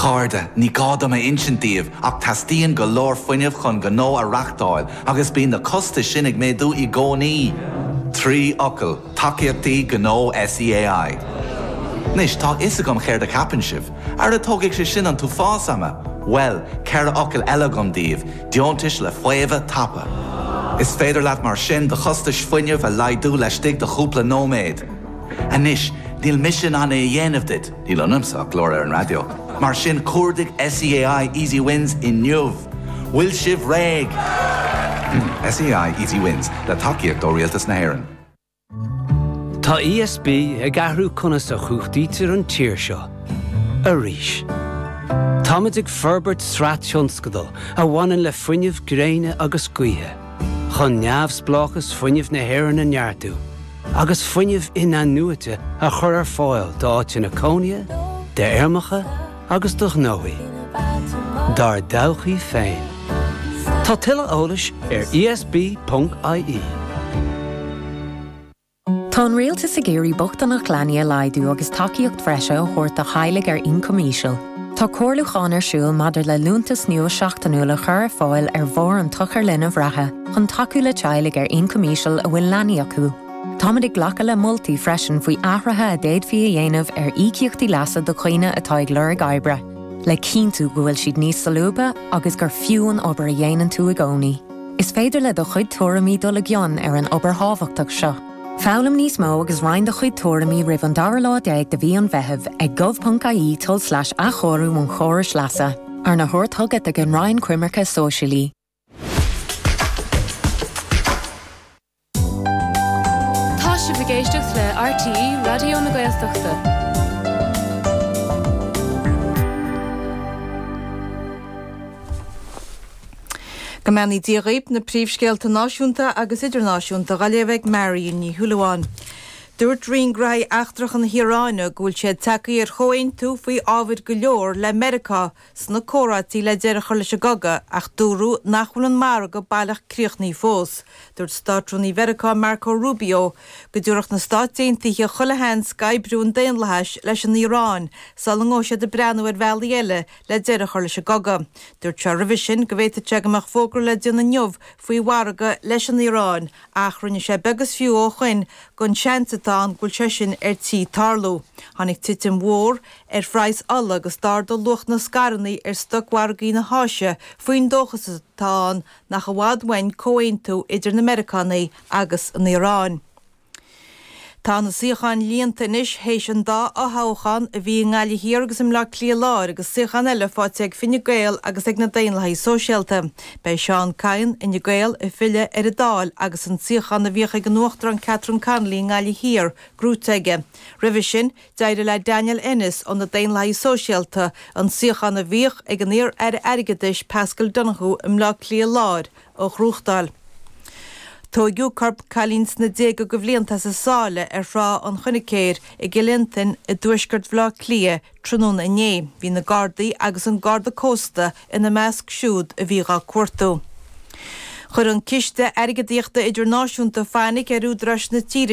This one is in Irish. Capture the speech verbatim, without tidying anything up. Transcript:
Chorda, ní gáda me insintíomh ach tastíon go leor foiineamh chun go nó a reachtáil agus bíon na costa sinnig méadú i gcónaí. Trí ocail, takeíochtaí go nó S E A I. Nis, tá isagam chéir de capan sibh. Ar a tógaic sé sin an tú fás ama. Well, ceir ocail eile gom díomh, diontais le fuamha tapa. Is féidir leat mar sin de chostais foiineamh a laidú leis stig de chúpla nóméid. A nis, díl mission an é dhéanamh dit, díl anamsa glór ar an radio. Mar sin cuardig S E A I Easy Wins in Newv. Will sibh réig. S E A I Easy Wins, le takeíocht ó rialtas na hÉireann. Tá E S B ag ahrú conas a chuachtaítear an tír seo, a ríis. Táid ag Ferbert Srat Tionscadal a bhaineann le foiineamh gréine agus cuithe. Chun neamhsplachas foiineamh na hÉireann an neartú, agus foiineamh ina nuaite a chur ar fáil d'áit na Cónia, de Airmacha agus do Gnóí. Dar dawchaí féin. Tá tuilleadh eolais ar E S B dot I E. Tá an réaltas sa géirí bochta nach gleanaí laidú agus takeíocht freise ó chuirt a chailig ar incomíisiil. Tá comharlúcháin ar siúil maidir le lúntas nua seachtainú le chur ar fáil ar bhór an tuchar linn a bhreathe chun takeú le teilig ar incomíisiil a bhfuil leanaí acu. Táid ag ghlacha le moltaí freisin faoi athrathe a déad fí a dhéanamh ar ícíochtaí leasa do chuoine atá ag leor gaibre. Le cíntu go bhfuil siad níos salúba agus gur fiúin obair a dhéanaan tú a gcónaí. Is féidir le do chuid tuairimí dul a gcionn ar an obair hábhachtach seo. Fálam níos mó agus roinn do chuid tuairimí ribh an dara lá déag de bhí an bheitheh ag gov.ie tul slash a chorú mún choras leasa ar na thuirthugad ag an roinn cuimarcha sóisialí. Tá sibh ag éisteacht le R T E Radio na Gaeltachta. Gomani díogaib na príomhscéalta náisiúnta agus idirnáisiúnta galéimheh Marion ní Thuilleáin. Dúirt ring graí achtrach an Hiráine gúil sé takeí ar choin tú faoi ábhar go leor le America sna córatí le deireach leis a gaga ach dúrú nachhfuil an mar go bailach críochnaí fós. Dúirt státrúnaí Verica Marco Rubio go dúireach na stáitíntaí a chulahan skybrún déanlathais leis an Irán sal an ngóise de breanú ar bhealaí eile le deireach leis a gaga. Dúirt se rivisin go bhfuil teag amach fógra le duna neamh faoi warga leis an Irán ach rinne sé begus fiú ó chuin gon seanta tá gúil sé sin ar tí tarlú. Tháinig titim mhór ar phráis alla agus dardal lucht na scarnaí ar stochhargaí na háise faoin dóchas atá nach a bhád wein cóin tú idir na Americanaí agus an Irán. Tá na siochan líonta inis hééis an dá a háchan a bhí ngáile hir agus im le clí láir agus siochan eile fáte ag finne gael agus ag na daonlaí sóisialta. Bei Seán Cain in gael i fiile ar a dáil agus an siochan na bhíocha ag an nuachtar an Catherine Conley ngáile hir grúteige. Rivisin deidir le Daniel Ennis an na daonlaí sóisialta an siochan na bhíoch ag an níor ar aigeis Pascal Donoghue im le clí láir ó Chrúchtáil. Tógiú corp chalíns na déga go bhblianta sa sála ar frá an chunicéir i gilintin i dúisgurt bhlá clia trúnún a né, hí na gardaí agus an garda cósta ina measc siúd a bhíá cuartú. Chur an ciste airgedaíochta idirnáisiúnta fáinnig ar údras na tíre